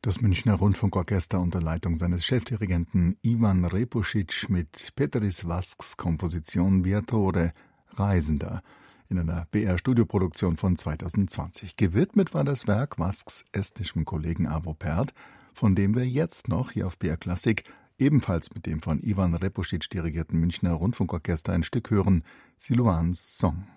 Das Münchner Rundfunkorchester unter Leitung seines Chefdirigenten Ivan Repušić mit Peteris Vasks Komposition Viatore Reisender in einer BR-Studioproduktion von 2020. Gewidmet war das Werk Vasks estnischem Kollegen Arvo Pärt, von dem wir jetzt noch hier auf BR Klassik ebenfalls mit dem von Ivan Repušić dirigierten Münchner Rundfunkorchester ein Stück hören, Siluans Song.